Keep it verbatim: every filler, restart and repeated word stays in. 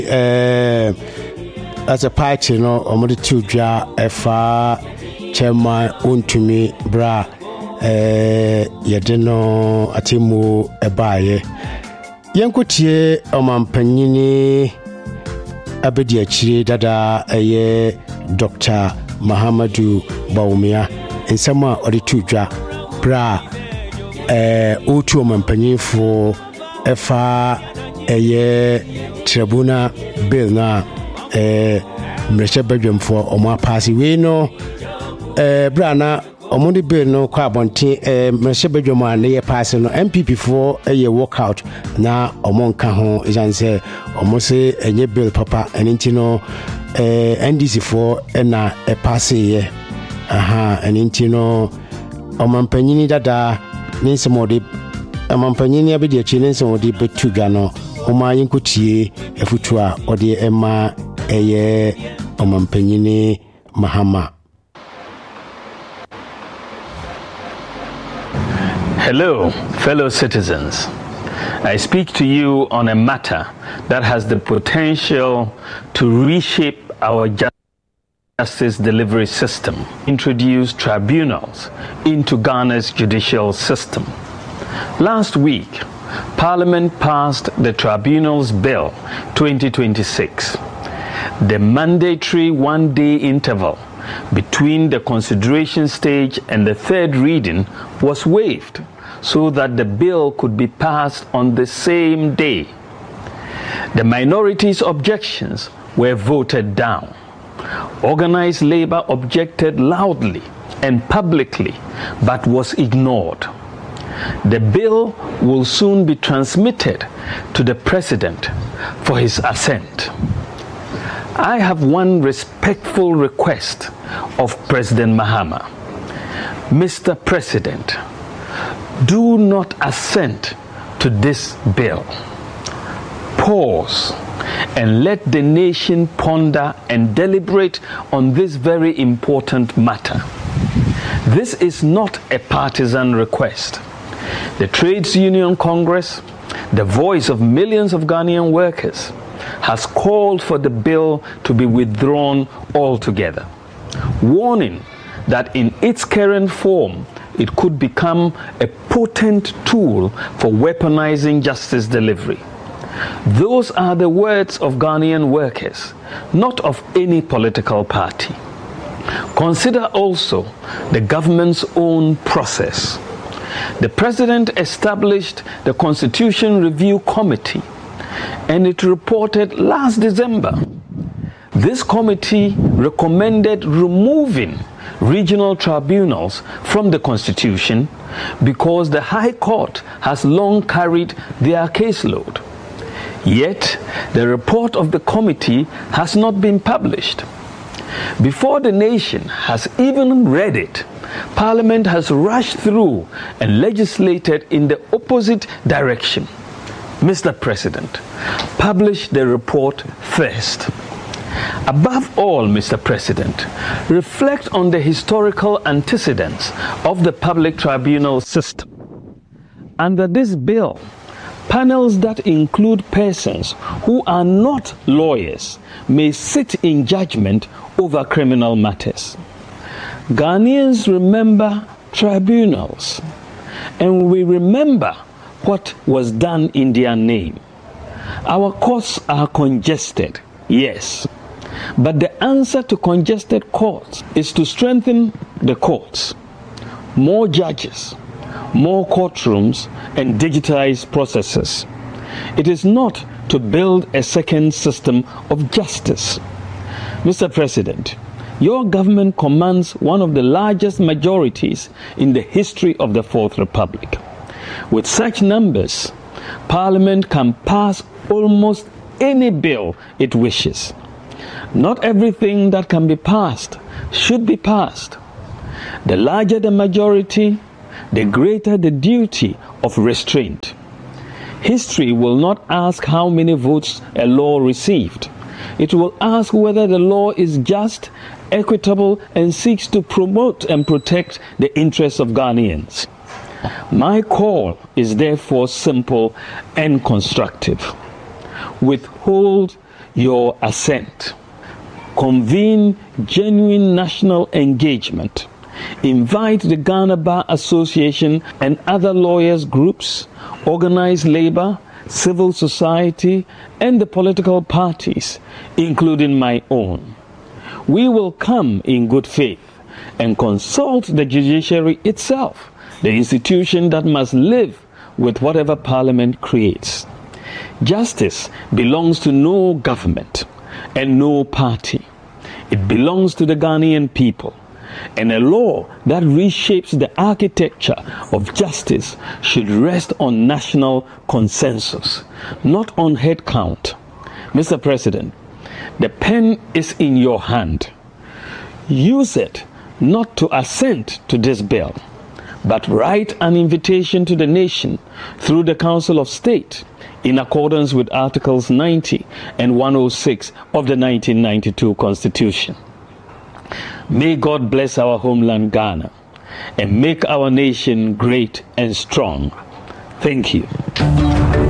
Uh, as a party, no, omodi tuja efa chairman untumi bra eh yedeno atimu ebaye yenkutie omampanyini abedi achire dada eye Doctor Mahamudu Bawumia ensama odi tuja bra eh otu omampanyinfo efa eye tribunal bill na eh mresha bedwemfo omo apasi we no eh brana omo bill no kwa bonte eh mresha bedwem an ye pass no M P P for eye walkout na omo nka ho ijanse omo se enye bill papa eninti no eh N D C for na e pass ye aha eninti no omampanyini dada ninsomode omampanyini abedi achi ninsomode betuga no Oma yinkutie efutua odi ema eye omampanyini Mahama. Hello, fellow citizens. I speak to you on a matter that has the potential to reshape our justice delivery system, introduce tribunals into Ghana's judicial system. Last week, Parliament passed the Tribunals Bill twenty twenty-six. The mandatory one-day interval between the consideration stage and the third reading was waived so that the bill could be passed on the same day. The minority's objections were voted down. Organized labor objected loudly and publicly, but was ignored. The bill will soon be transmitted to the President for his assent. I have one respectful request of President Mahama. Mister President, do not assent to this bill. Pause and let the nation ponder and deliberate on this very important matter. This is not a partisan request. The Trades Union Congress, the voice of millions of Ghanaian workers, has called for the bill to be withdrawn altogether, warning that in its current form, it could become a potent tool for weaponizing justice delivery. Those are the words of Ghanaian workers, not of any political party. Consider also the government's own process. The President established the Constitution Review Committee, and it reported last December. This committee recommended removing regional tribunals from the Constitution because the High Court has long carried their caseload. Yet, the report of the committee has not been published. Before the nation has even read it, Parliament has rushed through and legislated in the opposite direction. Mister President, publish the report first. Above all, Mister President, reflect on the historical antecedents of the public tribunal system. Under this bill, panels that include persons who are not lawyers may sit in judgment over criminal matters. Ghanaians remember tribunals, and we remember what was done in their name. Our courts are congested, yes, but the answer to congested courts is to strengthen the courts, more judges, more courtrooms, and digitized processes. It is not to build a second system of justice. Mister President, your government commands one of the largest majorities in the history of the Fourth Republic. With such numbers, Parliament can pass almost any bill it wishes. Not everything that can be passed should be passed. The larger the majority, the greater the duty of restraint. History will not ask how many votes a law received. It will ask whether the law is just, equitable, and seeks to promote and protect the interests of Ghanaians. My call is therefore simple and constructive. Withhold your assent. Convene genuine national engagement. Invite the Ghana Bar Association and other lawyers groups, organized labor, civil society, and the political parties, including my own. We will come in good faith and consult the judiciary itself, the institution that must live with whatever Parliament creates. Justice belongs to no government and no party. It belongs to the Ghanaian people. And a law that reshapes the architecture of justice should rest on national consensus, not on head count. Mister President, the pen is in your hand. Use it not to assent to this bill, but write an invitation to the nation through the Council of State in accordance with Articles ninety and one oh six of the nineteen ninety-two Constitution. May God bless our homeland Ghana and make our nation great and strong. Thank you.